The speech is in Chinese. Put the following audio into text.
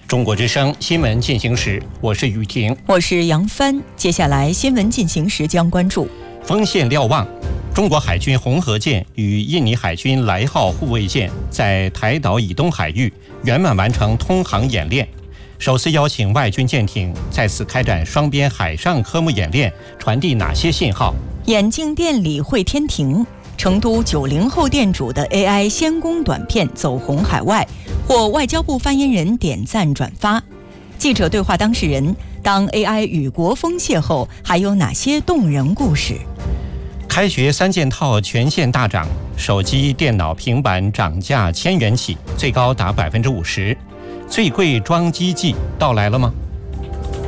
中国之声新闻进行时，我是雨婷， 我是杨帆。接下来新闻进行时将关注： 锋线瞭望，中国海军红河舰与印尼海军来号护卫舰在台岛以东海域圆满完成通航演练，首次邀请外军舰艇在此开展双边海上科目演练，传递哪些信号？ 眼镜店里会天庭，成都90后店主的 AI 先攻短片走红海外，获外交部发言人点赞转发。记者对话当事人，当 AI 与国风邂逅，还有哪些动人故事？ 开学3件套全线大涨，手机、电脑、平板涨价1000元起，最高达50%。最贵装机季到来了吗？